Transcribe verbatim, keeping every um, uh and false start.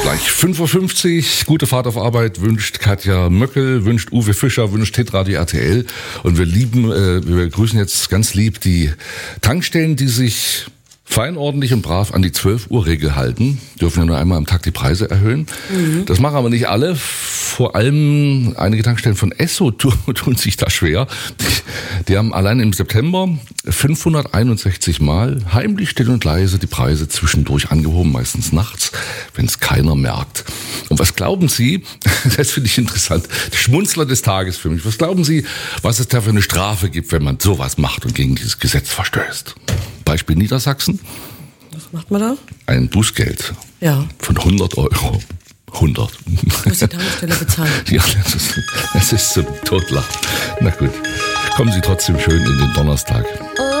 Gleich fünf Uhr fünfzig, gute Fahrt auf Arbeit wünscht Katja Möckel, wünscht Uwe Fischer, wünscht Hitradio R T L. Und wir lieben, äh, wir grüßen jetzt ganz lieb die Tankstellen, die sich fein, ordentlich und brav an die zwölf Uhr Regel halten. Dürfen ja nur einmal am Tag die Preise erhöhen. Mhm. Das machen aber nicht alle. Vor allem einige Tankstellen von Esso tun sich da schwer. Die, die haben allein im September fünfhunderteinundsechzig Mal heimlich, still und leise die Preise zwischendurch angehoben, meistens nachts, wenn es keiner merkt. Und was glauben Sie, das finde ich interessant, der Schmunzler des Tages für mich, was glauben Sie, was es da für eine Strafe gibt, wenn man sowas macht und gegen dieses Gesetz verstößt? Beispiel Niedersachsen. Was macht man da? Ein Bußgeld ja. von hundert Euro. hundert. Muss die Tankstelle bezahlen. Ja, das ist, das ist zum Totlachen. Na gut, kommen Sie trotzdem schön in den Donnerstag.